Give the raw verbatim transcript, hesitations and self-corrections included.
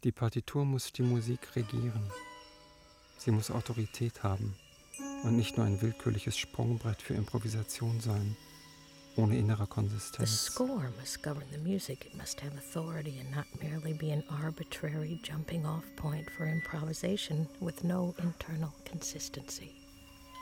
Die Partitur muss die Musik regieren. Sie muss Autorität haben und nicht nur ein willkürliches Sprungbrett für Improvisation sein, ohne innere The Konsistenz. score must govern the music. It must have authority and not merely be an arbitrary jumping-off point for improvisation with no internal consistency.